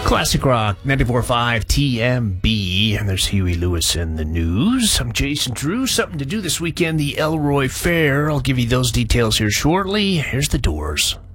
Classic Rock 94.5 TMB, and there's Huey Lewis in the news. I'm Jason Drew. Something to do this weekend, the Elroy Fair. I'll give you those details here shortly. Here's the Doors.